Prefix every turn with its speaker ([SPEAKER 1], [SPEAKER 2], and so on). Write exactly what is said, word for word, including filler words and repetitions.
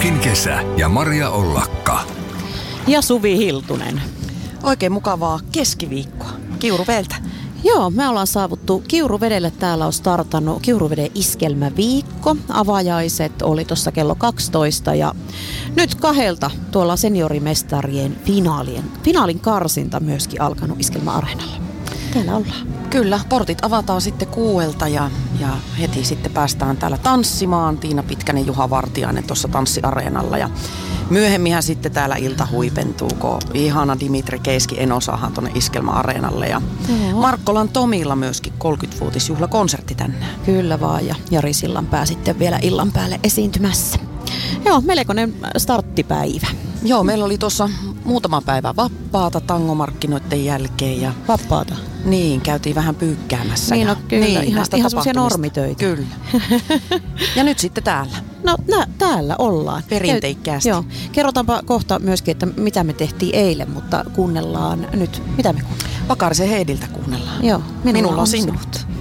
[SPEAKER 1] Jokin kesä ja Maria Ollakka.
[SPEAKER 2] Ja Suvi Hiltunen.
[SPEAKER 3] Oikein mukavaa keskiviikkoa. Kiuruvedeltä.
[SPEAKER 2] Joo, me ollaan saavuttu Kiuruvedelle. Täällä on startannut Kiuruveden iskelmäviikko. Avajaiset oli tuossa kello kaksitoista ja nyt kahdelta tuolla seniorimestarien finaalien, finaalin karsinta myöskin alkanut Iskelmäareenalla. Täällä ollaan.
[SPEAKER 3] Kyllä, portit avataan sitten kuuelta ja, ja heti sitten päästään täällä tanssimaan. Tiina Pitkänen, Juha Vartiainen tuossa tanssiareenalla ja myöhemminhän sitten täällä ilta huipentuu, kun ihana Dimitri Keiski Enosahan tuonne Iskelmäareenalle ja Joo. Markkolan Tomilla myöskin kolmekymmenvuotisjuhlakonsertti tänään.
[SPEAKER 2] Kyllä vaan, ja Jari Sillanpää sitten vielä illan päälle esiintymässä. Joo, melkoinen starttipäivä.
[SPEAKER 3] Joo, meillä oli tuossa muutama päivä vapaata tangomarkkinoiden jälkeen. Ja
[SPEAKER 2] vapaata?
[SPEAKER 3] Niin, käytiin vähän pyykkäämässä.
[SPEAKER 2] Niin,
[SPEAKER 3] ja,
[SPEAKER 2] no, kyllä,
[SPEAKER 3] niin,
[SPEAKER 2] ihan, ihan semmoisia normitöitä.
[SPEAKER 3] Kyllä. Ja nyt sitten täällä.
[SPEAKER 2] No nä, täällä ollaan.
[SPEAKER 3] Perinteikkäästi.
[SPEAKER 2] Joo. Kerrotaanpa kohta myöskin, että mitä me tehtiin eilen, mutta kuunnellaan nyt. Mitä me kuunnellaan?
[SPEAKER 3] Pakarisen Heidiltä kuunnellaan.
[SPEAKER 2] Joo,
[SPEAKER 3] minulla, minulla on sinut.